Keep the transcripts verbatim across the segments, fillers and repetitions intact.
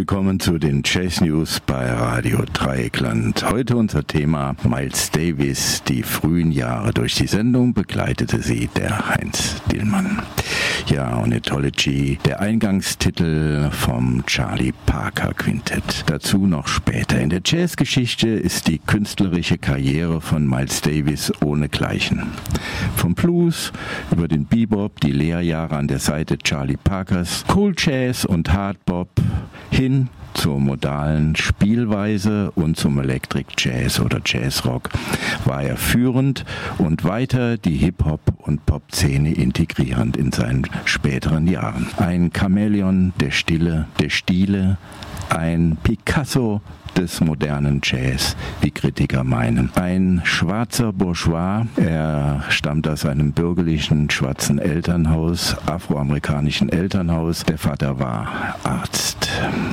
willkommen zu den Jazz News bei Radio Dreieckland. Heute unser Thema Miles Davis. Die frühen Jahre. Durch die Sendung begleitete sie der Heinz Dillmann. Ja, Ornithology, der Eingangstitel vom Charlie Parker Quintett. Dazu noch später. In der Jazzgeschichte ist die künstlerische Karriere von Miles Davis ohnegleichen. Vom Blues über den Bebop, die Lehrjahre an der Seite Charlie Parkers, Cool Jazz und Hardbop hin zur modalen Spielweise und zum Electric Jazz oder Jazzrock war er führend und weiter die Hip-Hop- und Pop-Szene integrierend in seinen späteren Jahren. Ein Chamäleon der Stille, der Stile, ein Picasso des modernen Jazz, wie Kritiker meinen. Ein schwarzer Bourgeois, er stammt aus einem bürgerlichen schwarzen Elternhaus, afroamerikanischen Elternhaus. Der Vater war Arzt.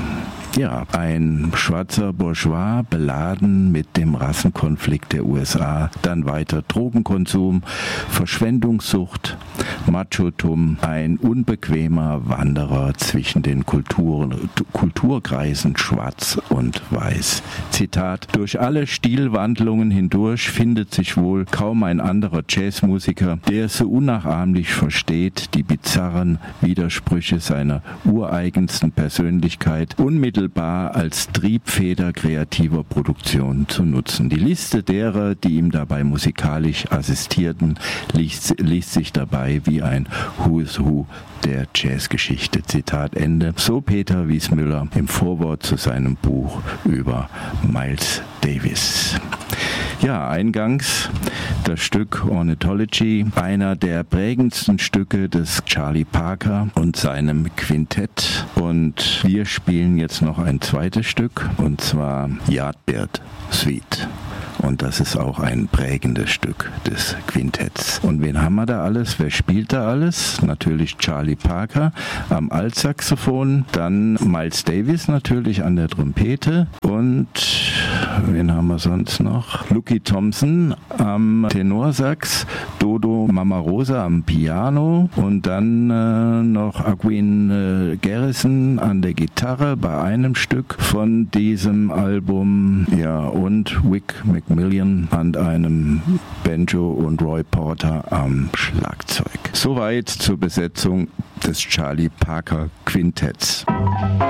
Ja, ein schwarzer Bourgeois, beladen mit dem Rassenkonflikt der U S A, dann weiter Drogenkonsum, Verschwendungssucht, Machotum, ein unbequemer Wanderer zwischen den Kulturen, Kulturkreisen Schwarz und Weiß. Zitat: Durch alle Stilwandlungen hindurch findet sich wohl kaum ein anderer Jazzmusiker, der so unnachahmlich versteht, die bizarren Widersprüche seiner ureigensten Persönlichkeit unmittelbar als Triebfeder kreativer Produktion zu nutzen. Die Liste derer, die ihm dabei musikalisch assistierten, liest, liest sich dabei wie ein Who's Who der Jazzgeschichte. Zitat Ende. So Peter Wiesmüller im Vorwort zu seinem Buch über Miles Davis. Ja, eingangs das Stück Ornithology, einer der prägendsten Stücke des Charlie Parker und seinem Quintett. Und wir spielen jetzt noch ein zweites Stück, und zwar Yardbird Suite. Und das ist auch ein prägendes Stück des Quintetts. Und wen haben wir da alles? Wer spielt da alles? Natürlich Charlie Parker am Altsaxophon, dann Miles Davis natürlich an der Trompete und wen haben wir sonst noch? Lucky Thompson am Tenorsax, Dodo Mamarosa am Piano und dann äh, noch Aguin äh, Garrison an der Gitarre bei einem Stück von diesem Album. Ja, und Wick Macmillan an einem Banjo und Roy Porter am Schlagzeug. Soweit zur Besetzung des Charlie Parker Quintetts.